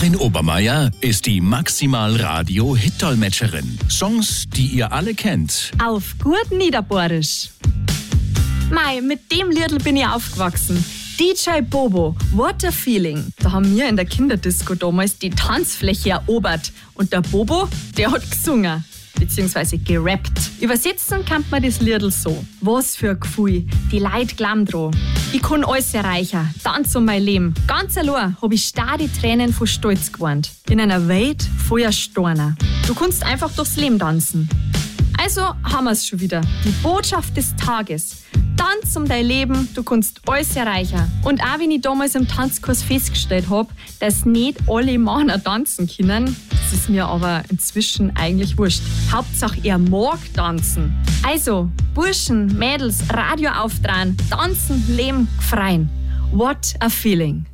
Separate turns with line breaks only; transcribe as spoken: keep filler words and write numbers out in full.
Karin Obermeier ist die Maximal-Radio-Hit-Dolmetscherin. Songs, die ihr alle kennt.
Auf gut Niederbohrisch. Mei, mit dem Liedl bin ich aufgewachsen. D J Bobo, What a Feeling. Da haben wir in der Kinderdisco damals die Tanzfläche erobert. Und der Bobo, der hat gesungen. Beziehungsweise gerappt. Übersetzen kann man das Liedl so. Was für ein Gefühl, die Leute glauben dran. Ich kann alles erreichen, tanz um mein Leben. Ganz allein hab ich starre Tränen von Stolz geweint. In einer Welt voller Storner. Du kannst einfach durchs Leben tanzen. Also haben wir's schon wieder. Die Botschaft des Tages. Tanz um dein Leben, du kannst alles erreichen. Und auch wenn ich damals im Tanzkurs festgestellt habe, dass nicht alle Männer tanzen können, das ist mir aber inzwischen eigentlich wurscht. Hauptsache er mag tanzen. Also, Burschen, Mädels, Radio auftragen, tanzen, leben, freien. What a feeling.